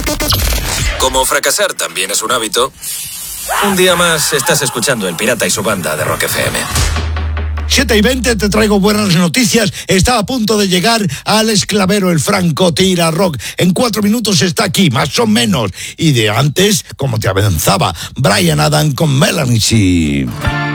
Como fracasar también es un hábito, un día más estás escuchando El Pirata y su banda de Rock FM. 7:20, te traigo buenas noticias. Está a punto de llegar Alex Clavero, el Franco Tira Rock. En 4 minutos está aquí, más o menos. Y de antes, como te avanzaba, Bryan Adams con Melanie C.